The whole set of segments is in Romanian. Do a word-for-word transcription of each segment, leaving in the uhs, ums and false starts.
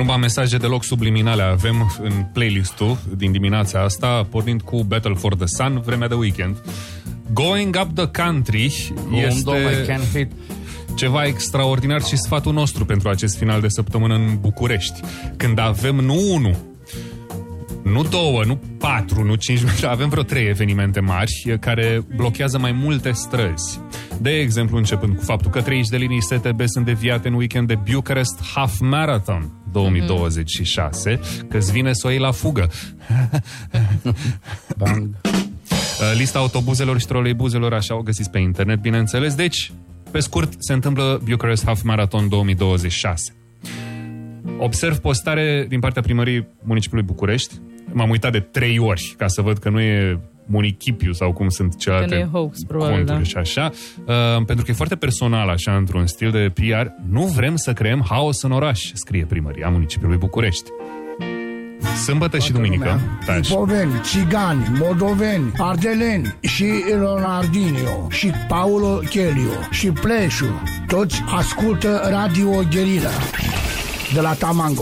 Numai mesaje deloc subliminale avem în playlist-ul din dimineața asta, pornind cu Battle for the Sun, vremea de weekend. Going Up the Country este ceva extraordinar și sfatul nostru pentru acest final de săptămână în București. Când avem nu unu, nu două, nu patru, nu cinci, avem vreo trei evenimente mari care blochează mai multe străzi. De exemplu, începând cu faptul că treizeci de linii S T B sunt deviate în weekend de Bucharest Half Marathon două mii douăzeci și șase, că-ți vine să o iei la fugă. Bang. Lista autobuzelor și troleibuzelor, așa o găsiți pe internet, bineînțeles. Deci, pe scurt, se întâmplă Bucharest Half Marathon două mii douăzeci și șase. Observ postare din partea primăriei municipiului București. M-am uitat de trei ori ca să văd că nu e municipiu sau cum sunt celelalte hoax, probabil, conturi da. și așa. Uh, pentru că e foarte personal, așa, într-un stil de P R. Nu vrem să creăm haos în oraș, scrie primăria municipiului București. Sâmbătă și duminică. Lipoveni, țigani, moldoveni, ardeleni și Leonardinio și Paulo Chelio și Pleșu. Toți ascultă Radio Guerilla de la Tamango.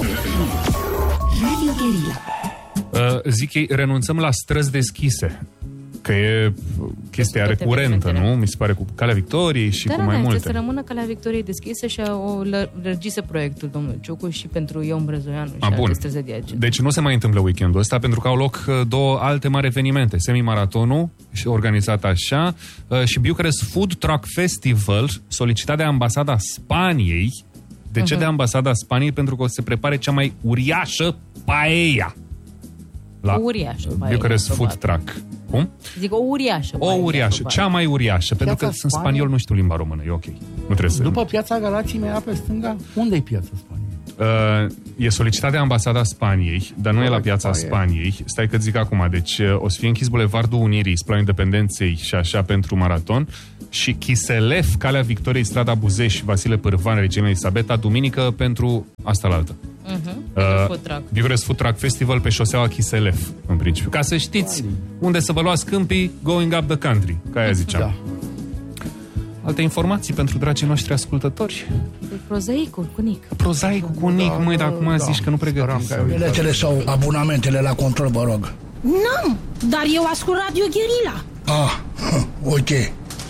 Radio Guerilla. Uh, zic ei, renunțăm la străzi deschise. Că e chestia recurentă, nu? Mi se pare cu Calea Victoriei și da, cu da, mai da, multe. Să rămână Calea Victoriei deschisă și o lărgise proiectul domnul Ciucu și pentru Ion Brezoianu și A, alte străzi adiacente. Deci nu se mai întâmplă weekendul ăsta pentru că au loc două alte mari evenimente. Semi-maratonul, organizat așa, și Bucharest Food Truck Festival, solicitat de ambasada Spaniei. De ce uh-huh. de ambasada Spaniei? Pentru că o să se prepare cea mai uriașă paella. La o uriașă paella, Bucharest probabil. Food Truck. Cum? Zic o uriașă. O uriașă, probabil. Cea mai uriașă. Piața pentru că sunt spaniol, nu știu limba română, e ok. Nu trebuie să... După Piața Galației, mai pe stânga, unde e Piața Spaniei? Uh, e solicitat de ambasada Spaniei, dar nu o, e la Piața paie. Spaniei. Stai că zic acum, deci o să fie închis Bulevardul Unirii, Splanul Independenței și așa pentru maraton, și Chiselef, Calea Victoriei, Strada Buzeș, Vasile Pârvan, Regina Elisabeta, duminică pentru asta la altă. Uh-huh. Uh, Bucharest Food Truck Festival pe șoseaua Chiselef, în principiu. Ca să știți unde să vă luați câmpii, going up the country, ca aia ziceam. Da. Alte informații pentru dragii noștri ascultători? Prozaicul cu Nic. Prozaicul cu Nic, da, măi, dar acum da, zici că nu pregătim. Biletele sau abonamentele la control, vă rog. N-am, dar eu ascult Radio Guerilla. Ah, ok.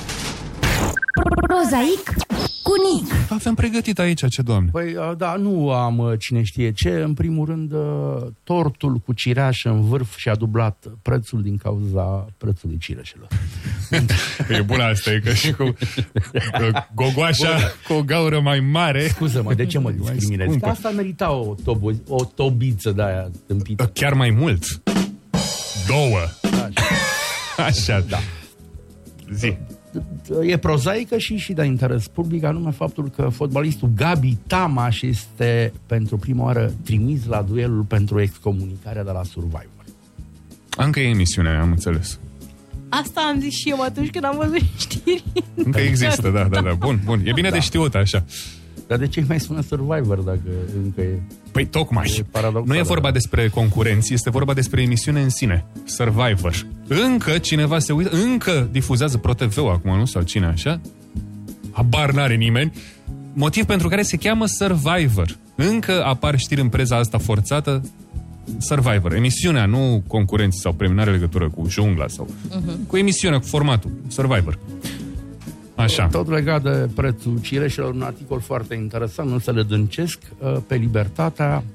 Prozaic cu Nic. Avem pregătit aici, ce doamne? Păi, da, nu am cine știe ce. În primul rând, tortul cu cireașă în vârf și-a dublat prețul din cauza prețului cireșelor. E bună asta, e că și cu gogoașa cu o gaură mai mare. Scuză-mă, de ce mă discriminezi? Că asta merita o, tobo, o tobiță de-aia tâmpită. Chiar mai mult. Două. Așa, Așa da. Zi. E prozaică și și de interes public, anume faptul că fotbalistul Gabi Tamaș este pentru prima oară trimis la duelul pentru excomunicarea de la Survivor. Încă e emisiunea, am înțeles. Asta am zis și eu atunci când am văzut știri. Încă există, da, da, da. Bun, bun. E bine da. de știut, așa. Dar de ce mai spune Survivor dacă încă e... Păi tocmai. E nu e vorba despre concurenți, este vorba despre emisiune în sine. Survivor. Încă cineva se uită, încă difuzează Pro T V-ul acum, nu? Sau cine, așa? Habar n-are nimeni. Motiv pentru care se cheamă Survivor. Încă apar știri în preza asta forțată. Survivor. Emisiunea, nu concurenții sau premii, n-are legătură cu jungla sau... Uh-huh. Cu emisiunea, cu formatul. Survivor. Așa. Tot legat de prețul cireșelor, un articol foarte interesant, nu să le dâncesc, pe Libertatea,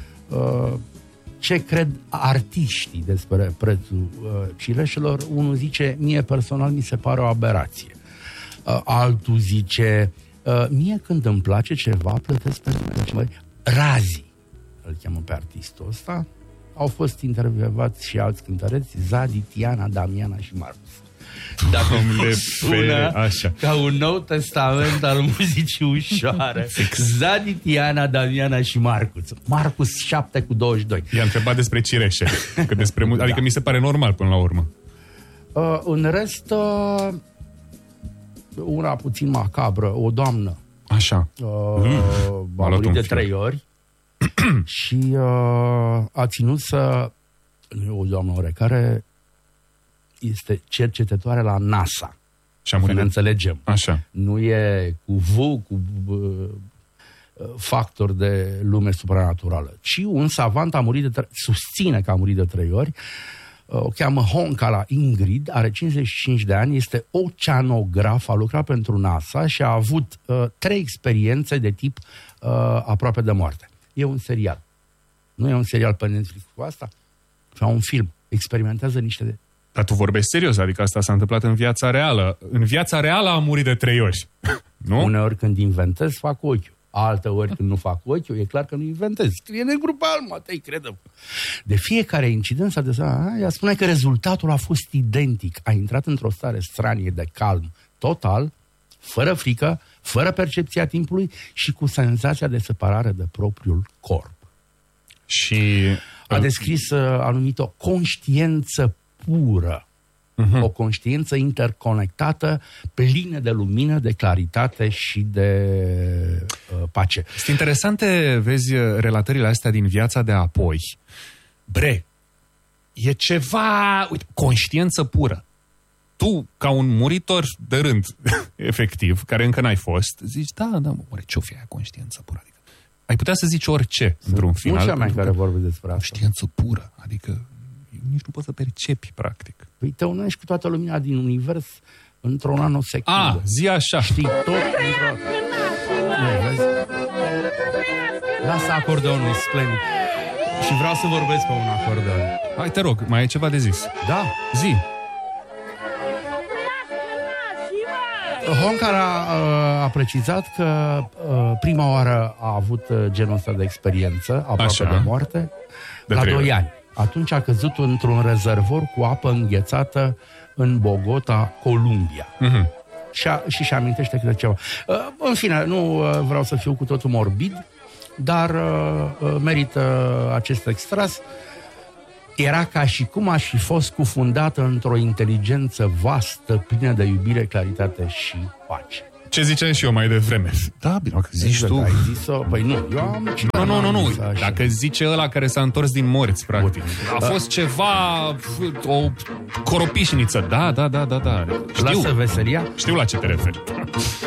ce cred artiștii despre prețul cireșelor. Unul zice, mie personal mi se pare o aberație. Altul zice, mie când îmi place ceva, plătesc pentru ceva. Razi, îl cheamă pe artistul ăsta. Au fost intervievați și alți cântăreți, Zadi, Tiana, Damiana și Marcus. Dacă le sună așa. Ca un nou testament al muzicii ușoare. Zadi, Tiana, Damiana și Marcus. Marcus șapte cu douăzeci și doi. I-a întrebat despre cireșe. Că despre mu- adică da. mi se pare normal până la urmă. Uh, în rest, uh, una puțin macabră, o doamnă. Așa. Uh, mm. A murit de trei ori și uh, a ținut să... Nu e o doamnă oarecare, este cercetătoare la NASA. Și a murit. Să ne înțelegem. Așa. Nu e cu V, cu factor de lume supranaturală, ci un savant a murit de tre- susține că a murit de trei ori. O cheamă Honkala Ingrid, are cincizeci și cinci de ani, este oceanograf, a lucrat pentru NASA și a avut uh, trei experiențe de tip uh, aproape de moarte. E un serial. Nu e un serial pe Netflix cu asta, sau un film. Experimentează niște de... Dar tu vorbești serios, adică asta s-a întâmplat în viața reală. În viața reală a murit de trei ori. Nu? Uneori când inventez, fac ochiul. Altă ori când nu fac ochiul, e clar că nu inventez. Scrie negru pe alb, Matei, credem. De fiecare incident s-a desfășurat, ea spune că rezultatul a fost identic. A intrat într-o stare stranie de calm total, fără frică, fără percepția timpului și cu senzația de separare de propriul corp. Și a descris, a numit-o conștiință pură. Uh-huh. O conștiință interconectată, plină de lumină, de claritate și de uh, pace. Sunt interesante, vezi, relatările astea din viața de apoi. Bre, e ceva, uite, conștiință pură. Tu, ca un muritor de rând, efectiv, care încă n-ai fost, zici, da, da, mă, oare ce-o fi aia conștiință pură? Adică, ai putea să zici orice, sunt într-un final. Mulți oameni care vorbesc despre asta. Conștiință pură, adică nici nu poți să percepi, practic. Păi te unești cu toată lumina din univers într-o nanosecundă. Ah, zi așa. Știi tot într-o... Nu, vezi? Lasă acordeonul, splendid. Și vreau să vorbesc pe un acordeon. Hai, te rog, mai ai ceva de zis? Da. Zi. Honkala a, a precizat că a, prima oară a avut genul ăsta de experiență, aproape Așa. de moarte, de la doi ani. Atunci a căzut într-un rezervor cu apă înghețată în Bogota, Columbia. Uh-huh. Și, a, și și amintește câte ceva. Uh, în fine, nu uh, vreau să fiu cu totul morbid, dar uh, merită acest extras. Era ca și cum aș fi fost cufundată într-o inteligență vastă, plină de iubire, claritate și pace. Ce ziceam și eu mai devreme. Da, bine, că zici exact, tu. Ai zis-o? Păi nu, eu am... Nu, nu, nu, nu. Dacă zice ăla care s-a întors din morți, practic. A da. fost ceva, o coropișniță. Da, da, da, da, da. Știu. Lasă veselia. Știu la ce te referi.